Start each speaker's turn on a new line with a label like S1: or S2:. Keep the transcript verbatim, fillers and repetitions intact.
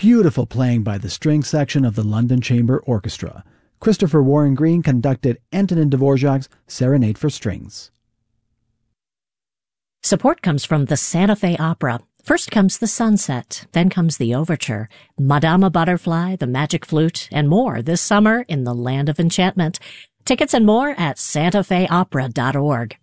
S1: beautiful playing by the string section of the London Chamber Orchestra. Christopher Warren Green conducted Antonin Dvorak's Serenade for Strings.
S2: Support comes from the Santa Fe Opera. First comes the Sunset, then comes the Overture, Madama Butterfly, the Magic Flute, and more this summer in the Land of Enchantment. Tickets and more at santa fe opera dot org.